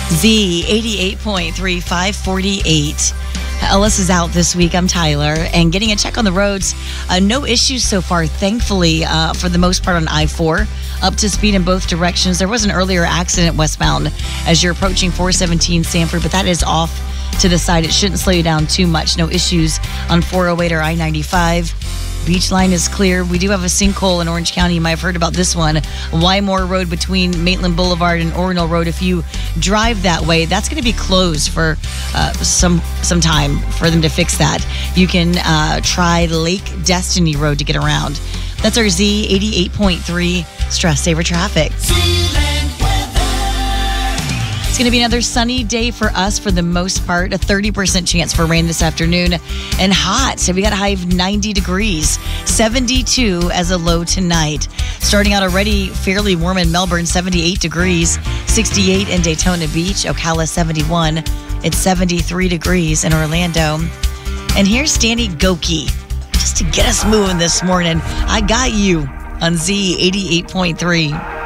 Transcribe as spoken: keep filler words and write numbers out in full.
Z eighty-eight point three, five forty-eight. Ellis is out this week. I'm Tyler. And getting a check on the roads. Uh, no issues so far, thankfully, uh, for the most part on I four. Up to speed in both directions. There was an earlier accident westbound as you're approaching four seventeen Sanford, but that is off to the side. It shouldn't slow you down too much. No issues on four oh eight or I ninety-five. Beach line is clear. We do have a sinkhole in Orange County. You might have heard about this one. Wymore Road between Maitland Boulevard and Orinal Road. If you drive that way, that's going to be closed for uh, some some time for them to fix that. You can uh, try Lake Destiny Road to get around. That's our Z eighty-eight point three Stress Saver Traffic. It's going to be another sunny day for us for the most part. A thirty percent chance for rain this afternoon. And hot. So we got a high of ninety degrees. seventy-two as a low tonight. Starting out already fairly warm in Melbourne, seventy-eight degrees. sixty-eight in Daytona Beach. Ocala, seventy-one. It's seventy-three degrees in Orlando. And here's Danny Gokey. Just to get us moving this morning. I got you on Z eighty-eight point three.